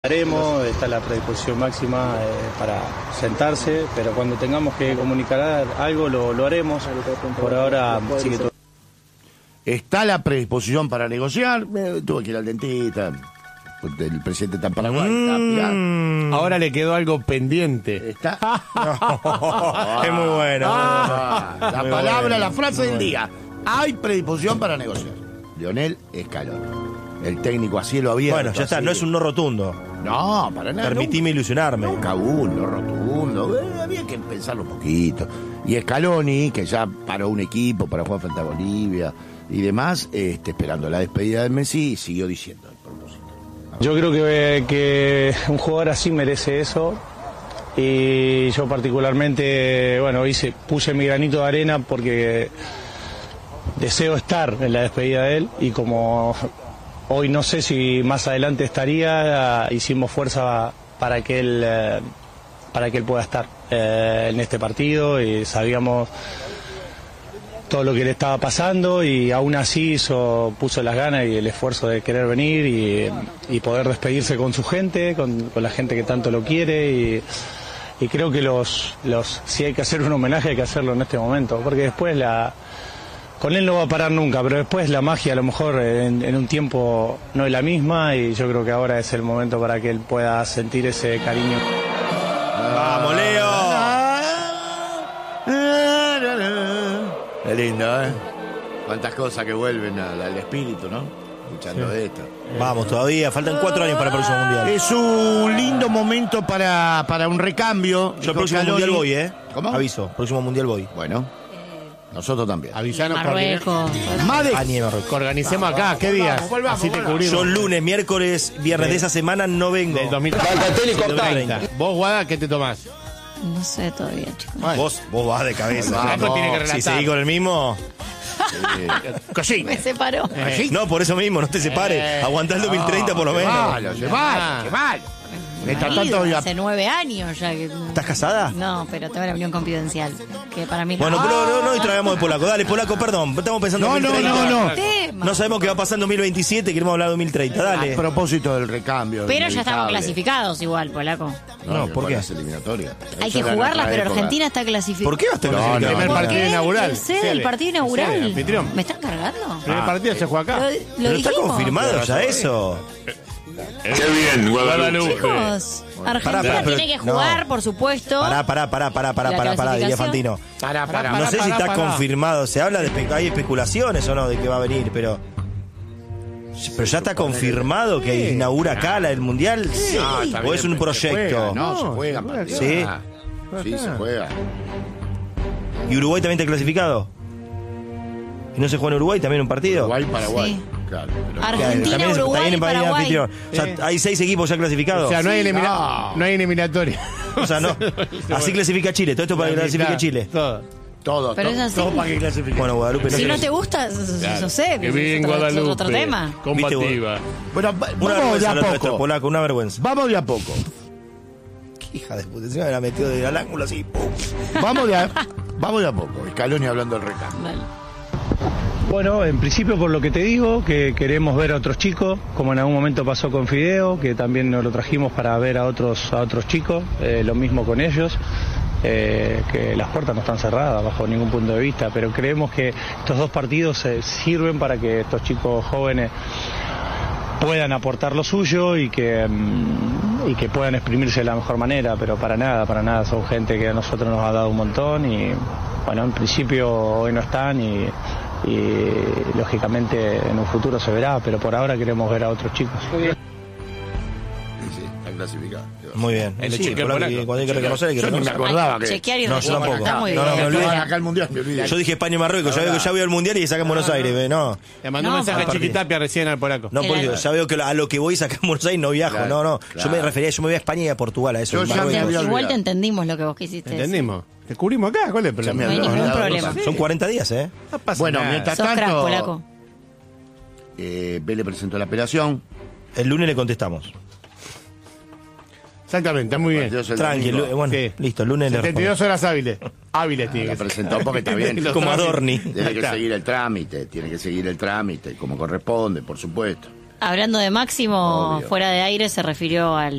Haremos, está la predisposición máxima para sentarse, pero cuando tengamos que comunicar algo lo haremos. Por ahora sigue todo. Está la predisposición para negociar. Tuve que ir al dentista. El presidente está en Paraguay. Ahora le quedó algo pendiente. Está. Es muy bueno. La palabra, la frase del día. Hay predisposición para negociar. Lionel Scaloni. El técnico a cielo abierto. Bueno, ya está, no es un no rotundo. No, para nada. Permitime ilusionarme. Nunca hubo un no rotundo. Había que pensarlo un poquito. Y Scaloni, que ya paró un equipo para jugar frente a Bolivia y demás, esperando la despedida de Messi, siguió diciendo el propósito. Yo creo que un jugador así merece eso. Y yo particularmente, bueno, puse mi granito de arena porque deseo estar en la despedida de él, y como hoy no sé si más adelante estaría, hicimos fuerza para que él pueda estar en este partido, y sabíamos todo lo que le estaba pasando, y aún así puso las ganas y el esfuerzo de querer venir y poder despedirse con su gente, con la gente que tanto lo quiere, y creo que si hay que hacer un homenaje hay que hacerlo en este momento, porque después con él no va a parar nunca, pero después la magia a lo mejor en un tiempo no es la misma, y yo creo que ahora es el momento para que él pueda sentir ese cariño. ¡Vamos, Leo! Es lindo, ¿eh? Cuántas cosas que vuelven al espíritu, ¿no? Escuchando esto. Vamos, todavía faltan 4 años para el próximo mundial. Es un lindo momento para un recambio. Yo el próximo mundial voy, ¿Cómo? Aviso, próximo mundial voy. Bueno, nosotros también. Avisanos Marruecos. Marruecos. Organicemos acá, ¿qué días? Así te cubrimos. Yo lunes, miércoles, viernes de esa semana no vengo. Del 2030. Vos, Guada, ¿qué te tomás? No sé todavía, chicos. Vos vas de cabeza. Vamos. Tiene que relatar. Si seguís con el mismo. Me separó. No, por eso mismo, no te separes. Aguantá el 2030 por lo menos. Llevalo. Hace 9 años ya que... ¿Estás casada? No, pero tengo la reunión confidencial, que para mí... Bueno, pero no distraigamos de Polaco. Dale, Polaco, perdón. Estamos pensando en 2030. No sabemos qué va a pasar en 2027, queremos hablar de 2030. Dale. A propósito del recambio. Pero ya estamos clasificados igual, Polaco. No, ¿por qué? Es eliminatoria. Hay que jugarlas, pero Argentina está clasificada. ¿Por qué va a estar clasificado? El primer partido inaugural. El partido inaugural. El anfitrión. ¿Me están cargando? El primer partido se juega acá. Lo Pero está dijimos. confirmado ya eso. Qué bien, Guadalupe. Chicos, Argentina tiene que jugar, por supuesto. Pará, diría Fantino. No sé si está confirmado. Se habla de hay especulaciones o no de que va a venir, pero ya está confirmado que inaugura acá el mundial. Sí. ¿O es un proyecto? Se juega. ¿Sí? Sí, se juega. ¿Y Uruguay también está clasificado? ¿Y no se juega en Uruguay también un partido? Uruguay-Paraguay. Sí. Claro, Argentina, también Uruguay y en Paraguay. anfitrión. Ya hay 6 equipos ya clasificados. O sea, no hay eliminatoria. O sea, no. Así clasifica Chile. Todo esto para que clasifique Chile. Todo. Pero es así. Todo para que clasifique. Bueno, Guadalupe. Si no te gusta, no sé. Que bien, Guadalupe. Es otro tema. Combativa. Bueno, Una vamos de vergüenza a lo nuestro, poco. Polaco, una vergüenza. Vamos de a poco. Qué hija de puta. Se me la metió del ángulo así. ¡Pum! Vamos de a poco. Scaloni hablando del recambio. Dale. Bueno, en principio por lo que te digo, que queremos ver a otros chicos, como en algún momento pasó con Fideo, que también nos lo trajimos para ver a otros chicos, lo mismo con ellos, que las puertas no están cerradas bajo ningún punto de vista, pero creemos que estos 2 partidos sirven para que estos chicos jóvenes puedan aportar lo suyo y que puedan exprimirse de la mejor manera, pero para nada, son gente que a nosotros nos ha dado un montón y bueno, en principio hoy no están y lógicamente en un futuro se verá, pero por ahora queremos ver a otros chicos. Sí, está clasificado. Muy bien. El Sí, chico Polaco, polaco. cuando hay que reconocer, hay que Yo ni me reconocer. acordaba que... Chequear y No, yo tampoco. Está muy No, bien. me olvidé. Acá el mundial, me olvidé. Yo dije España y Marruecos. Ya veo que ya veo el mundial y saca en Buenos Aires. No. Le mandó No, un mensaje a aparte. Chiquitapia recién al Polaco. No, porque ya veo que a lo que voy sacar en Buenos Aires no viajo. Claro, No. claro. Yo me refería, yo me voy a España y a Portugal, a eso. Yo en ya me Marruecos. había Igual te olvidado. entendimos lo que vos quisiste decir. ¿Entendimos? Te cubrimos acá, ¿cuál es el problema? Ya me No hay había ningún olvidado. problema. Son 40 días, ¿eh? No pasa Bueno, nada. mientras Sos crack, tanto, Polaco. Vélez presentó la apelación. El lunes le contestamos. Exactamente, está muy bien. Partidos el Tranquilo. domingo. Bueno, Sí. listo, el lunes le 72 horas hábiles. Hábiles tiene La que ser. presentó porque está bien. Los Como Adorni. Tiene que Acá. seguir el trámite, como corresponde, por supuesto. Hablando de Máximo, Obvio. fuera de aire se refirió al